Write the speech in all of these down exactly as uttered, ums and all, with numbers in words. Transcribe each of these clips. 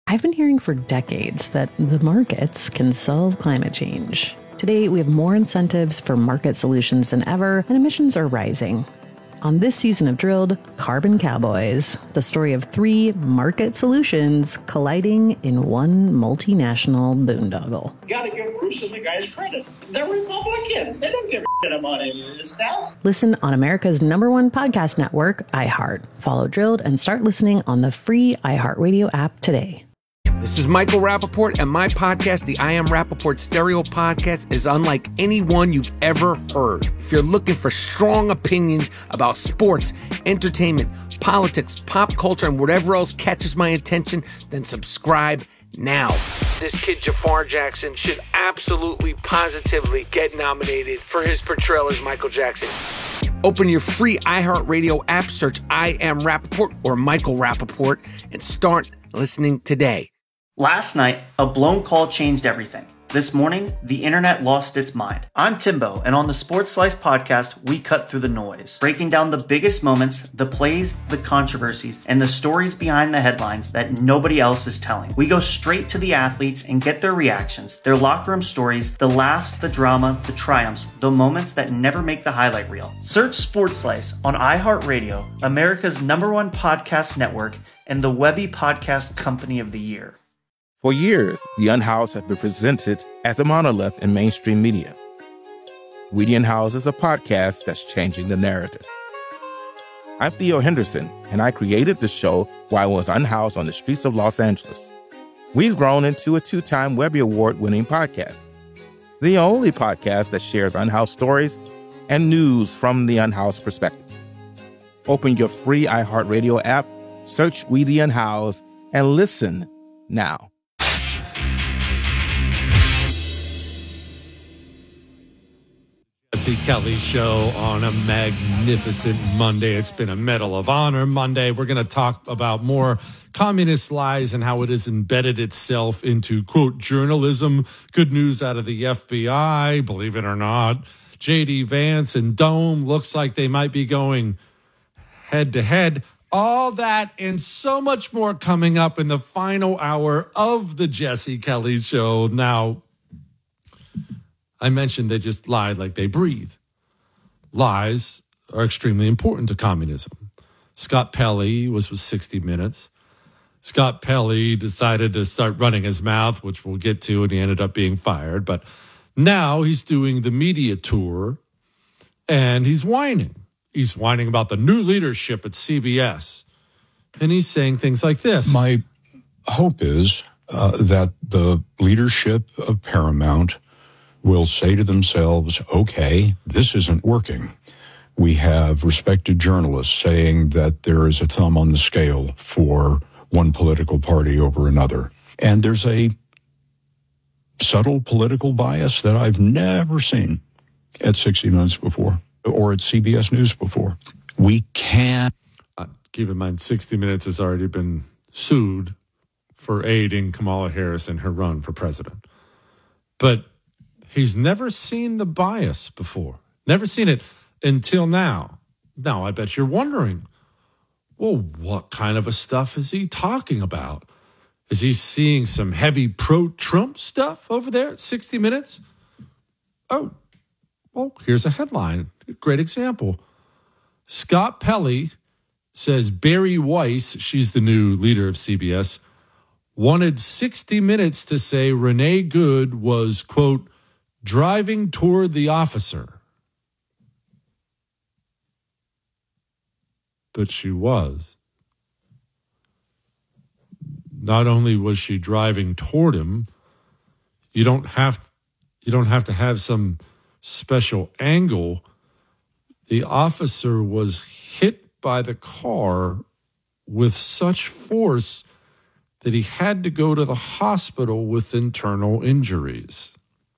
I've been hearing for decades that the markets can solve climate change. Today, we have more incentives for market solutions than ever, and emissions are rising. On this season of Drilled, Carbon Cowboys, the story of three market solutions colliding in one multinational boondoggle. You gotta give Bruce and the guys credit. They're Republicans. They don't give a shit about any of this now. Listen on America's number one podcast network, iHeart. Follow Drilled and start listening on the free iHeartRadio app today. This is Michael Rappaport, and my podcast, the I Am Rappaport Stereo Podcast, is unlike any one you've ever heard. If you're looking for strong opinions about sports, entertainment, politics, pop culture, and whatever else catches my attention, then subscribe now. This kid, Jafar Jackson, should absolutely, positively get nominated for his portrayal as Michael Jackson. Open your free iHeartRadio app, search I Am Rappaport or Michael Rappaport, and start listening today. Last night, a blown call changed everything. This morning, the internet lost its mind. I'm Timbo, and on the Sports Slice podcast, we cut through the noise, breaking down the biggest moments, the plays, the controversies, and the stories behind the headlines that nobody else is telling. We go straight to the athletes and get their reactions, their locker room stories, the laughs, the drama, the triumphs, the moments that never make the highlight reel. Search Sports Slice on iHeartRadio, America's number one podcast network, and the Webby Podcast Company of the Year. For years, The Unhoused has been presented as a monolith in mainstream media. We The Unhoused is a podcast that's changing the narrative. I'm Theo Henderson, and I created the show while I was unhoused on the streets of Los Angeles. We've grown into a two-time Webby Award-winning podcast, the only podcast that shares unhoused stories and news from the unhoused perspective. Open your free iHeartRadio app, search We The Unhoused, and listen now. Jesse Kelly Show on a magnificent Monday. It's been a Medal of Honor Monday. We're going to talk about more communist lies and how it has embedded itself into, quote, journalism. Good news out of the F B I, believe it or not. J D Vance and Dome looks like they might be going head to head. All that and so much more coming up in the final hour of the Jesse Kelly Show. Now, I mentioned they just lied like they breathe. Lies are extremely important to communism. Scott Pelley was with sixty minutes. Scott Pelley decided to start running his mouth, which we'll get to, and he ended up being fired. But now he's doing the media tour, and he's whining. He's whining about the new leadership at C B S. And he's saying things like this. My hope is uh, that the leadership of Paramount will say to themselves, okay, this isn't working. We have respected journalists saying that there is a thumb on the scale for one political party over another. And there's a subtle political bias that I've never seen at sixty minutes before or at C B S News before. We can't. Uh, keep in mind, sixty minutes has already been sued for aiding Kamala Harris in her run for president. But he's never seen the bias before. Never seen it until now. Now, I bet you're wondering, well, what kind of a stuff is he talking about? Is he seeing some heavy pro-Trump stuff over there at sixty minutes? Oh, well, here's a headline. A great example. Scott Pelley says Bari Weiss, she's the new leader of C B S, wanted sixty minutes to say Renee Good was, quote, driving toward the officer. But she was. Not only was she driving toward him, you don't have you don't have to have some special angle. The officer was hit by the car with such force that he had to go to the hospital with internal injuries.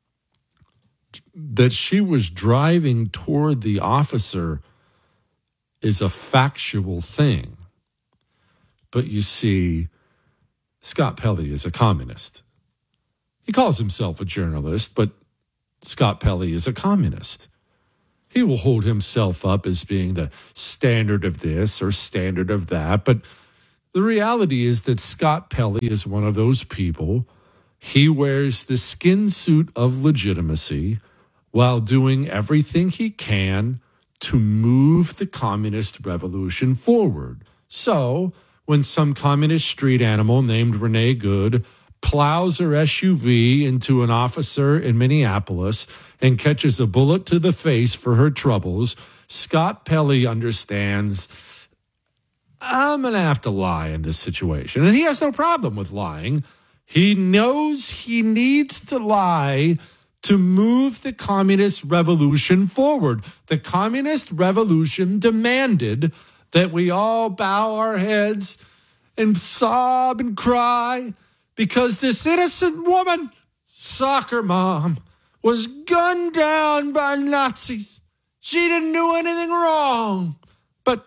That she was driving toward the officer is a factual thing. But you see, Scott Pelley is a communist. He calls himself a journalist, but Scott Pelley is a communist. He will hold himself up as being the standard of this or standard of that, but The reality is that Scott Pelley is one of those people. He wears the skin suit of legitimacy while doing everything he can to move the communist revolution forward. So when some communist street animal named Renee Good plows her S U V into an officer in Minneapolis and catches a bullet to the face for her troubles, Scott Pelley understands, I'm going to have to lie in this situation. And he has no problem with lying. He knows he needs to lie to move the communist revolution forward. The communist revolution demanded that we all bow our heads and sob and cry because this innocent woman, soccer mom, was gunned down by Nazis. She didn't do anything wrong. But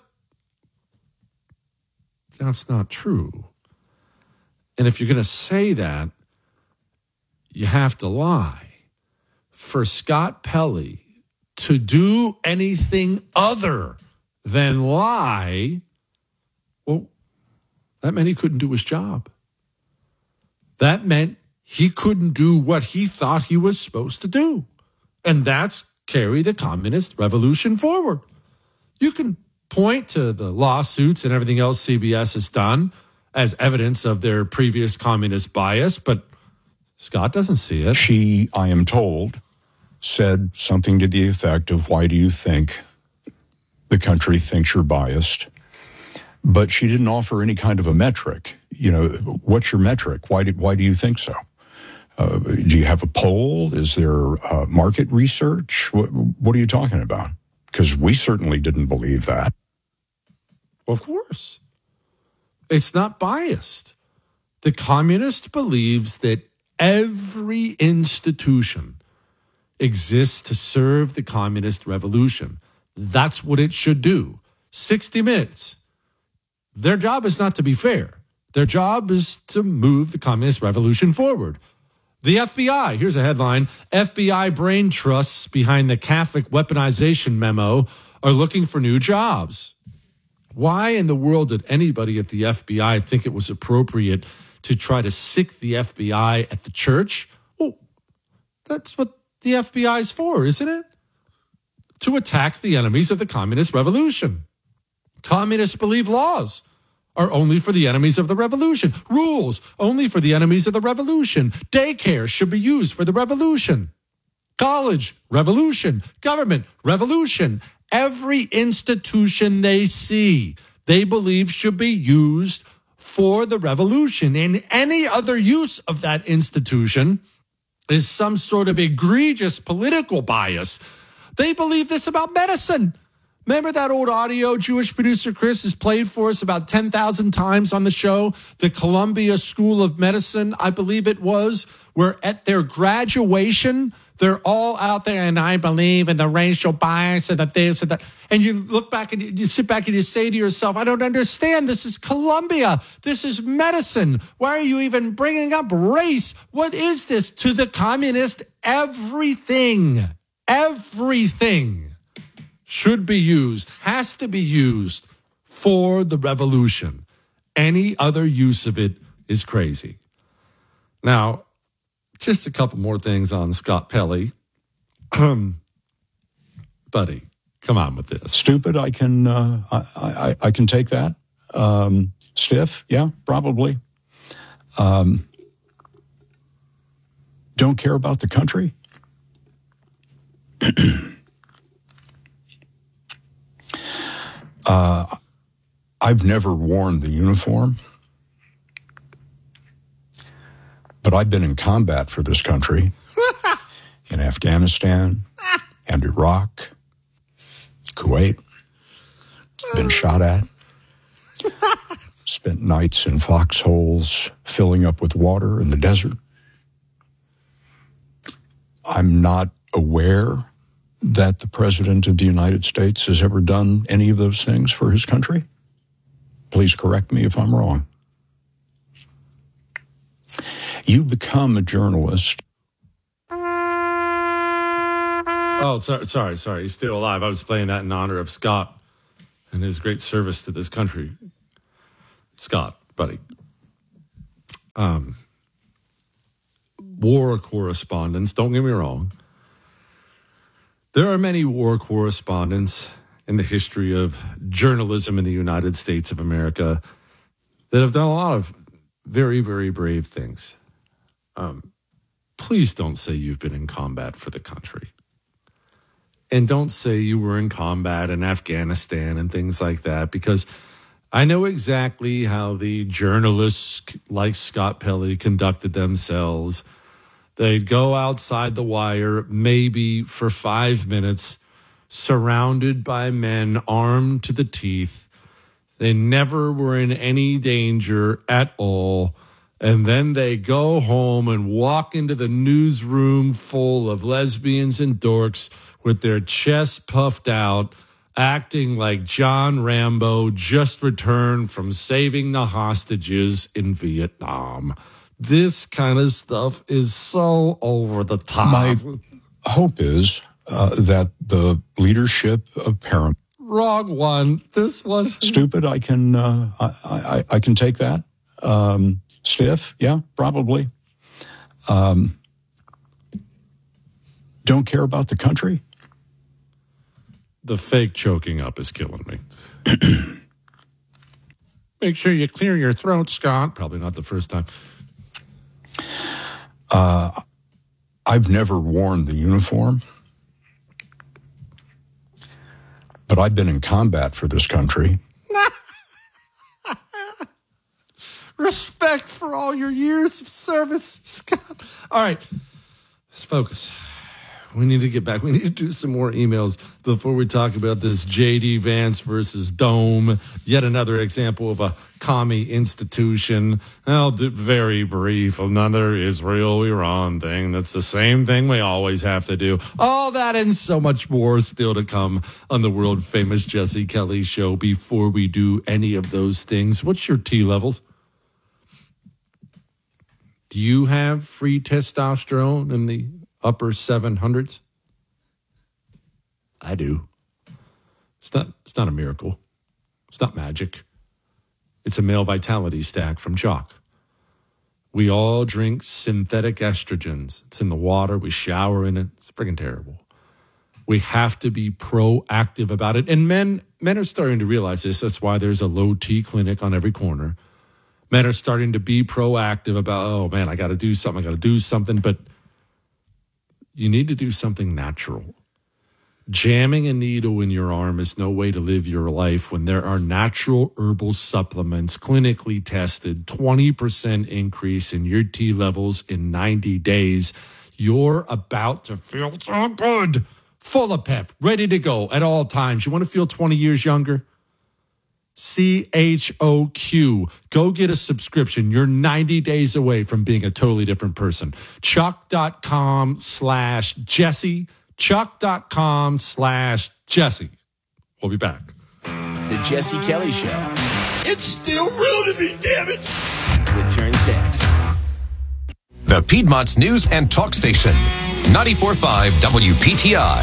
that's not true. And if you're going to say that, you have to lie. For Scott Pelley to do anything other than lie, well, that meant he couldn't do his job. That meant he couldn't do what he thought he was supposed to do. And that's carry the communist revolution forward. You can point to the lawsuits and everything else C B S has done as evidence of their previous communist bias, but Scott doesn't see it. She, I am told, said something to the effect of, why do you think the country thinks you're biased? But she didn't offer any kind of a metric. You know, what's your metric? Why do, why do you think so? Uh, do you have a poll? Is there uh, market research? What, what are you talking about? Because we certainly didn't believe that. Well, of course. It's not biased. The communist believes that every institution exists to serve the communist revolution. That's what it should do. sixty minutes. Their job is not to be fair. Their job is to move the communist revolution forward. The F B I, here's a headline, F B I brain trusts behind the Catholic weaponization memo are looking for new jobs. Why in the world did anybody at the F B I think it was appropriate to try to sick the F B I at the church? Well, that's what the F B I is for, isn't it? To attack the enemies of the communist revolution. Communists believe laws are only for the enemies of the revolution. Rules only for the enemies of the revolution. Daycare should be used for the revolution. College, revolution. Government, revolution. Every institution they see, they believe should be used for the revolution. And any other use of that institution is some sort of egregious political bias. They believe this about medicine. Remember that old audio Jewish producer Chris has played for us about ten thousand times on the show? The Columbia School of Medicine, I believe it was, where at their graduation, they're all out there, and I believe in the racial bias and the this and that. And you look back and you, you sit back and you say to yourself, I don't understand. This is Columbia. This is medicine. Why are you even bringing up race? What is this? To the communist, everything, everything should be used, has to be used for the revolution. Any other use of it is crazy. Now, just a couple more things on Scott Pelley. Buddy, come on with this. Stupid, I can uh, I, I, I can take that. Um, stiff, yeah, probably. Um, don't care about the country. uh, I've never worn the uniform, but I've been in combat for this country in Afghanistan and Iraq, Kuwait, been shot at, spent nights in foxholes filling up with water in the desert. I'm not aware that the President of the United States has ever done any of those things for his country. Please correct me if I'm wrong. You become a journalist. Oh, sorry, sorry, sorry. He's still alive. I was playing that in honor of Scott and his great service to this country. Scott, buddy. Um, war correspondents, don't get me wrong. There are many war correspondents in the history of journalism in the United States of America that have done a lot of very, very brave things. Um, please don't say you've been in combat for the country. And don't say you were in combat in Afghanistan and things like that, because I know exactly how the journalists like Scott Pelley conducted themselves. They'd go outside the wire maybe for five minutes, surrounded by men armed to the teeth. They never were in any danger at all. And then they go home and walk into the newsroom full of lesbians and dorks with their chests puffed out, acting like John Rambo just returned from saving the hostages in Vietnam. This kind of stuff is so over the top. My hope is uh, that the leadership of Paramount. Wrong one. This one. Stupid. I can. Uh, I, I I can take that. Um, stiff. Yeah, probably. Um, don't care about the country. The fake choking up is killing me. Make sure you clear your throat, Scott. Probably not the first time. Uh, I've never worn the uniform, but I've been in combat for this country. Respect for all your years of service, Scott. All right, let's focus. We need to get back. We need to do some more emails before we talk about this J D Vance versus Dome. Yet another example of a commie institution. I'll do very brief. Another Israel-Iran thing. That's the same thing we always have to do. All that and so much more still to come on the world-famous Jesse Kelly Show. Before we do any of those things, what's your T levels? Do you have free testosterone in the upper seven hundreds? I do. It's not, it's not a miracle. It's not magic. It's a male vitality stack from Jock. We all drink synthetic estrogens. It's in the water. We shower in it. It's freaking terrible. We have to be proactive about it. And men, men are starting to realize this. That's why there's a low T clinic on every corner. Men are starting to be proactive about, oh man, I got to do something. I got to do something. But you need to do something natural. Jamming a needle in your arm is no way to live your life when there are natural herbal supplements, clinically tested, twenty percent increase in your T levels in ninety days. You're about to feel so good, full of pep, ready to go at all times. You want to feel twenty years younger? C H O Q. Go get a subscription. You're ninety days away from being a totally different person. Chuck.com slash Jesse. Chuck.com slash Jesse. We'll be back. The Jesse Kelly Show. It's still real to me, damn it! Returns next. The Piedmont's news and talk station. ninety-four point five W P T I.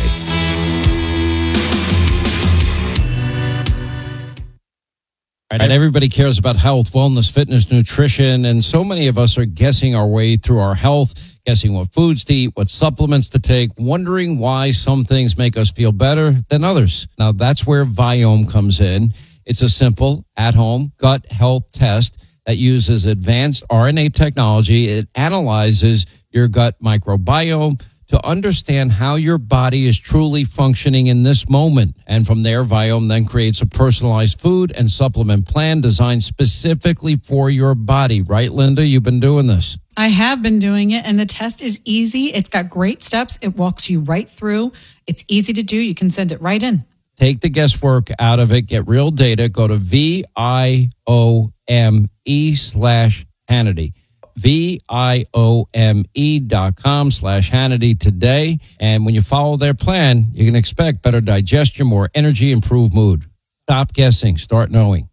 And everybody cares about health, wellness, fitness, nutrition, and so many of us are guessing our way through our health, guessing what foods to eat, what supplements to take, wondering why some things make us feel better than others. Now, that's where Viome comes in. It's a simple, at-home gut health test that uses advanced R N A technology. It analyzes your gut microbiome to understand how your body is truly functioning in this moment. And from there, Viome then creates a personalized food and supplement plan designed specifically for your body. Right, Linda? You've been doing this. I have been doing it, and the test is easy. It's got great steps. It walks you right through. It's easy to do. You can send it right in. Take the guesswork out of it. Get real data. Go to V I O M E slash Hannity. V-I-O-M-E dot com slash Hannity today. And when you follow their plan, you can expect better digestion, more energy, improved mood. Stop guessing. Start knowing.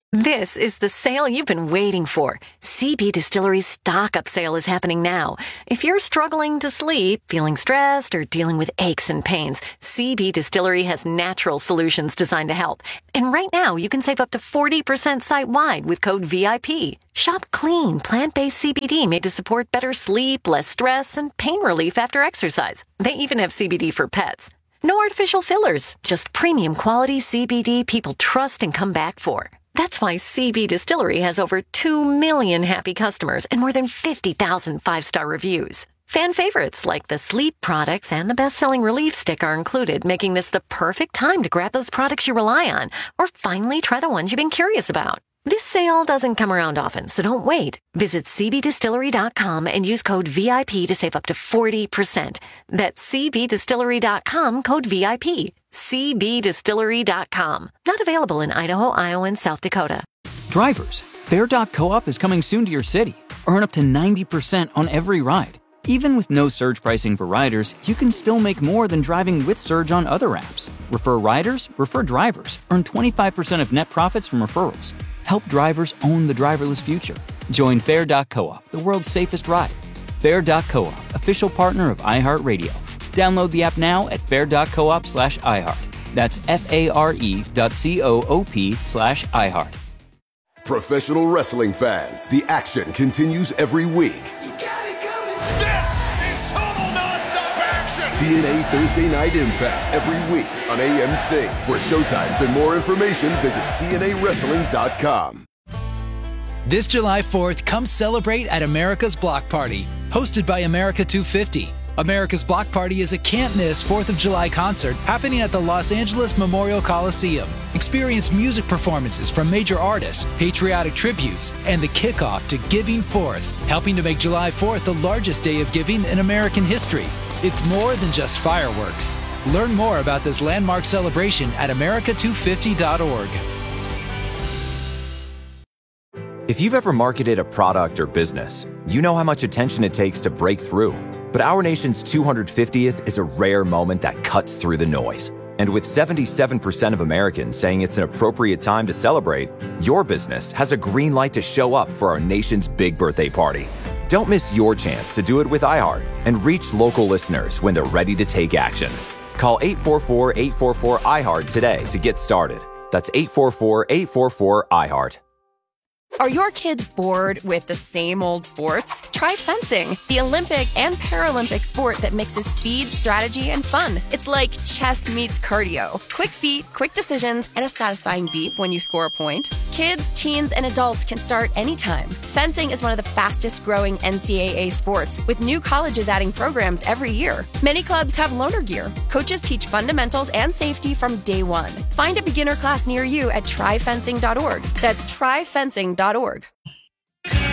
This is the sale you've been waiting for. C B Distillery's stock up sale is happening now. If you're struggling to sleep, feeling stressed, or dealing with aches and pains, C B Distillery has natural solutions designed to help. And right now, you can save up to forty percent site-wide with code V I P. Shop clean, plant-based C B D made to support better sleep, less stress, and pain relief after exercise. They even have C B D for pets. No artificial fillers, just premium quality C B D people trust and come back for. That's why C B Distillery has over two million happy customers and more than fifty thousand five-star reviews. Fan favorites like the sleep products and the best-selling Relief Stick are included, making this the perfect time to grab those products you rely on or finally try the ones you've been curious about. This sale doesn't come around often, so don't wait. Visit C B distillery dot com and use code V I P to save up to forty percent. That's C B distillery dot com, code V I P. C B distillery dot com. Not available in Idaho, Iowa, and South Dakota. Drivers, Fair dot coop is coming soon to your city. Earn up to ninety percent on every ride. Even with no surge pricing for riders, you can still make more than driving with Surge on other apps. Refer riders, refer drivers. Earn twenty-five percent of net profits from referrals. Help drivers own the driverless future. Join Fair dot coop, the world's safest ride. Fair dot coop, official partner of iHeartRadio. Download the app now at fair dot coop slash iHeart. That's F-A-R-E dot C-O-O-P slash iHeart. Professional wrestling fans, the action continues every week. You got it coming. This is total nonstop action. T N A Thursday Night Impact every week on A M C. For showtimes and more information, visit T N A wrestling dot com. This July fourth, come celebrate at America's Block Party, hosted by America two fifty. America's Block Party is a can't-miss fourth of July concert happening at the Los Angeles Memorial Coliseum. Experience music performances from major artists, patriotic tributes, and the kickoff to Giving Fourth, helping to make July fourth the largest day of giving in American history. It's more than just fireworks. Learn more about this landmark celebration at America two fifty dot org. If you've ever marketed a product or business, you know how much attention it takes to break through. But our nation's two hundred fiftieth is a rare moment that cuts through the noise. And with seventy-seven percent of Americans saying it's an appropriate time to celebrate, your business has a green light to show up for our nation's big birthday party. Don't miss your chance to do it with iHeart and reach local listeners when they're ready to take action. Call eight four four, eight four four, iHeart today to get started. That's eight four four, eight four four, iHeart. Are your kids bored with the same old sports? Try fencing, the Olympic and Paralympic sport that mixes speed, strategy, and fun. It's like chess meets cardio. Quick feet, quick decisions, and a satisfying beep when you score a point. Kids, teens, and adults can start anytime. Fencing is one of the fastest growing N C double A sports, with new colleges adding programs every year. Many clubs have loaner gear. Coaches teach fundamentals and safety from day one. Find a beginner class near you at try fencing dot org. That's try fencing dot org.